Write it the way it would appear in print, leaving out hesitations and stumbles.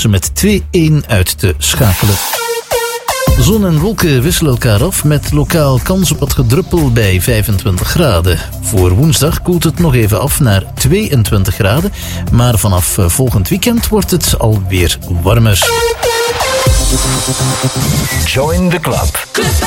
ze met 2-1 uit te schakelen. Zon en wolken wisselen elkaar af met lokaal kans op wat gedruppel bij 25 graden. Voor woensdag koelt het nog even af naar 22 graden, maar vanaf volgend weekend wordt het alweer warmer. Join the club.